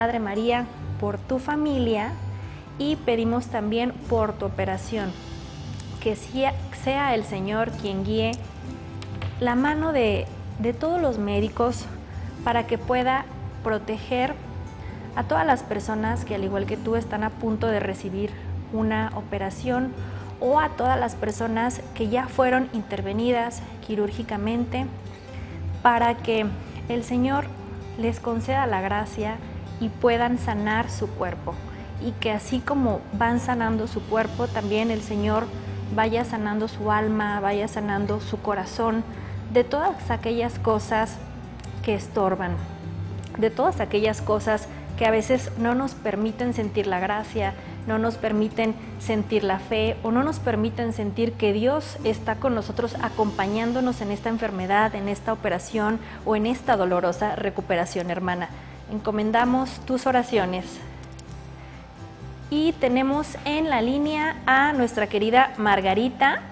Madre María, por tu familia y pedimos también por tu operación, que sea el Señor quien guíe la mano de todos los médicos para que pueda proteger a todas las personas que al igual que tú están a punto de recibir una operación o a todas las personas que ya fueron intervenidas quirúrgicamente, para que el Señor les conceda la gracia y puedan sanar su cuerpo, y que así como van sanando su cuerpo, también el Señor vaya sanando su alma, vaya sanando su corazón de todas aquellas cosas que estorban, de todas aquellas cosas que a veces no nos permiten sentir la gracia, no nos permiten sentir la fe o no nos permiten sentir que Dios está con nosotros acompañándonos en esta enfermedad, en esta operación o en esta dolorosa recuperación, hermana. Encomendamos tus oraciones. Y tenemos en la línea a nuestra querida Margarita.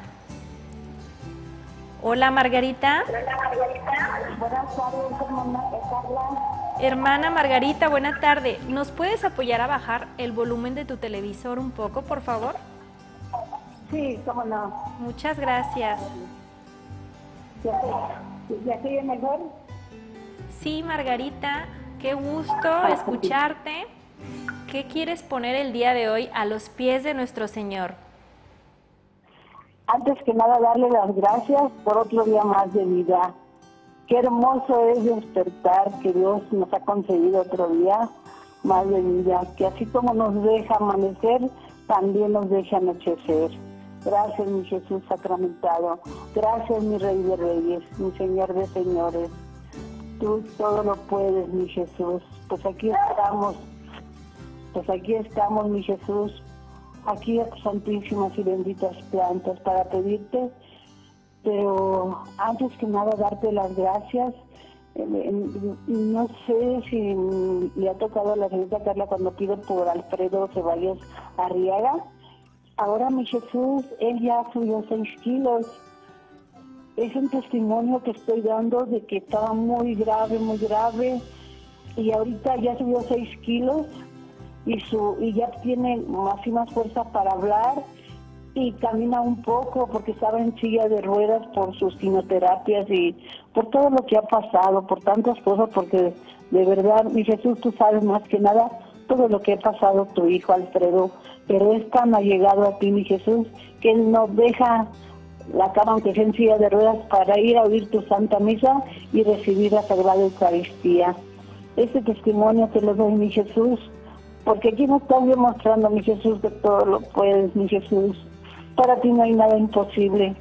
Hola, Margarita. Hola, Margarita. Buenas tardes, hermana Carla. Hermana Margarita, buena tarde. ¿Nos puedes apoyar a bajar el volumen de tu televisor un poco, por favor? Sí, cómo no. Muchas gracias. ¿Ya sigue mejor? Sí, Margarita, qué gusto escucharte. ¿Qué quieres poner el día de hoy a los pies de nuestro Señor? Antes que nada, darle las gracias por otro día más de vida. Qué hermoso es despertar, que Dios nos ha concedido otro día más de vida, que así como nos deja amanecer, también nos deja anochecer. Gracias, mi Jesús sacramentado. Gracias, mi Rey de Reyes, mi Señor de Señores. Tú todo lo puedes, mi Jesús. Pues aquí estamos, mi Jesús, aquí a tus santísimas y benditas plantas para pedirte, pero antes que nada darte las gracias. No sé si le ha tocado a la señorita Carla cuando pido por Alfredo Ceballos Arriaga. Ahora, mi Jesús, él ya subió 6 kilos. Es un testimonio que estoy dando de que estaba muy grave, y ahorita ya subió 6 kilos y ya tiene más fuerza para hablar y camina un poco porque estaba en silla de ruedas por sus quimioterapias y por todo lo que ha pasado, por tantas cosas, porque de verdad, mi Jesús, tú sabes más que nada todo lo que ha pasado tu hijo Alfredo, pero es tan allegado a ti, mi Jesús, que él no deja la cama, aunque sea en silla de ruedas, para ir a oír tu Santa Misa y recibir la Sagrada Eucaristía. Ese testimonio te lo doy, mi Jesús, porque aquí nos estás demostrando, mi Jesús, que todo lo puedes, mi Jesús. Para ti no hay nada imposible,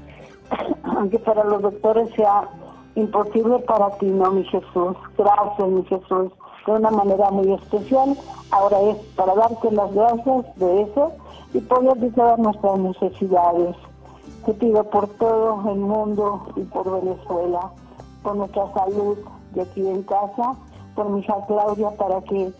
aunque para los doctores sea imposible, para ti no, mi Jesús. Gracias, mi Jesús, de una manera muy especial. Ahora es para darte las gracias de eso y poder de todas nuestras necesidades. Te pido por todo el mundo y por Venezuela, por nuestra salud de aquí en casa, por mi hija Claudia, para que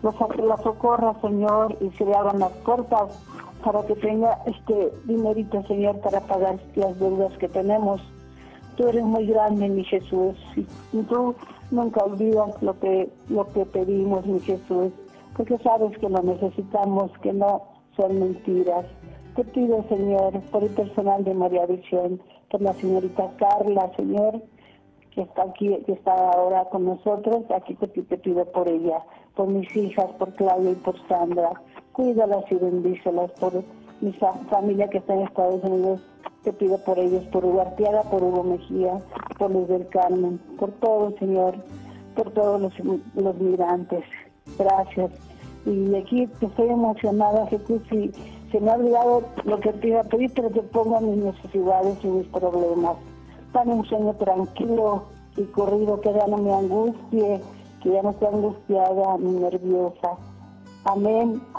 la socorra, Señor, y se le abran las puertas para que tenga este dinerito, Señor, para pagar las deudas que tenemos. Tú eres muy grande, mi Jesús, y tú nunca olvidas lo que pedimos, mi Jesús, porque sabes que lo necesitamos, que no son mentiras. Te pido, Señor, por el personal de María Visión, por la señorita Carla, Señor, que está aquí, que está ahora con nosotros, aquí te pido por ella, por mis hijas, por Claudia y por Sandra. Cuídalas y bendícelas, por mi familia que está en Estados Unidos, te pido por ellos, por Hugo Arteaga, por Hugo Mejía, por Luz del Carmen, por todo, Señor, por todos los migrantes. Gracias. Y aquí estoy emocionada, Jesús, y se me ha olvidado lo que te iba a pedir, pero te pongo mis necesidades y mis problemas. Dame un sueño tranquilo y corrido, que ya no me angustie, que ya no esté angustiada ni nerviosa. Amén,